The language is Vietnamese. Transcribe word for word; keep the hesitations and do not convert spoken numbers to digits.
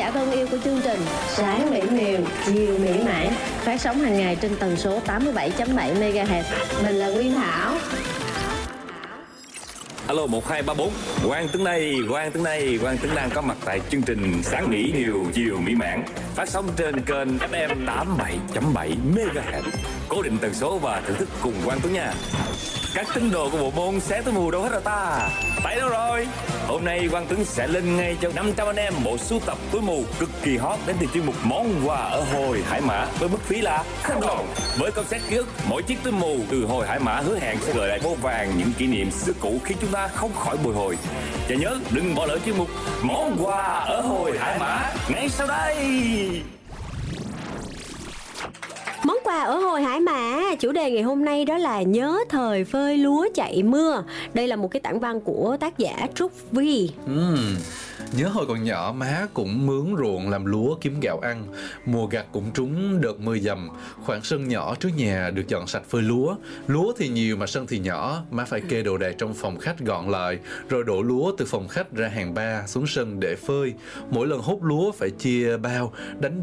giả thân yêu của chương trình Sáng mỹ miều, chiều mỹ mãn, phát sóng hàng ngày trên tần số tám mươi bảy chấm bảy mê ga héc. Mình là Nguyên Thảo. Alo một hai ba bốn, Quang Tuấn đây, Quang Tuấn đây, Quang Tuấn đang có mặt tại chương trình Sáng mỹ miều, chiều mỹ mãn, phát sóng trên kênh ép em tám mươi bảy chấm bảy mê ga héc. Cố định tần số và thưởng thức cùng Quang Tuấn nha. Các tín đồ của bộ môn xé túi mù đâu hết rồi ta? Tại đâu rồi? Hôm nay Quang Tuấn sẽ lên ngay cho năm trăm anh em bộ sưu tập túi mù cực kỳ hot đến từ chuyên mục món quà ở Hồi Hải Mã với mức phí là không đồng. Với concept ký ức, mỗi chiếc túi mù từ Hồi Hải Mã hứa hẹn sẽ gợi lại vô vàng những kỷ niệm xưa cũ khiến chúng ta không khỏi bồi hồi. Và nhớ đừng bỏ lỡ chuyên mục món quà ở Hồi Hải Mã ngay sau đây. Món quà ở Hồi Hải Mã, chủ đề ngày hôm nay đó là nhớ thời phơi lúa chạy mưa. Đây là một cái tản văn của tác giả Trúc Vi. uhm, Nhớ hồi còn nhỏ má cũng mướn ruộng làm lúa kiếm gạo ăn. Mùa gặt cũng trúng đợt mưa dầm. Khoảng sân nhỏ trước nhà được dọn sạch phơi lúa. Lúa thì nhiều mà sân thì nhỏ. Má phải kê đồ đạc trong phòng khách gọn lại, rồi đổ lúa từ phòng khách ra hàng ba xuống sân để phơi. Mỗi lần hút lúa phải chia bao, đánh